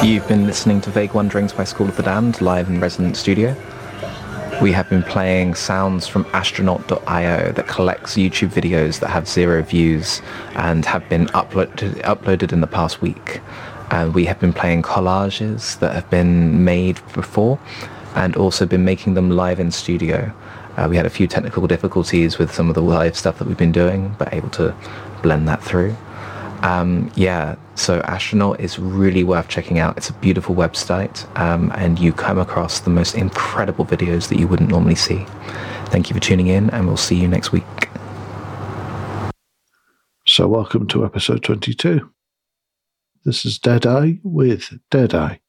You've been listening to Vague Wanderings by School of the Damned, live in Resonant Studio. We have been playing sounds from Astronaut.io that collects YouTube videos that have 0 views and have been uploaded in the past week. We have been playing collages that have been made before and also been making them live in studio. We had a few technical difficulties with some of the live stuff that we've been doing, but able to blend that through. So Astronaut is really worth checking out. It's a beautiful website, and you come across the most incredible videos that you wouldn't normally see. Thank you for tuning in, and we'll see you next week. So welcome to episode 22. This is Deadeye with Deadeye.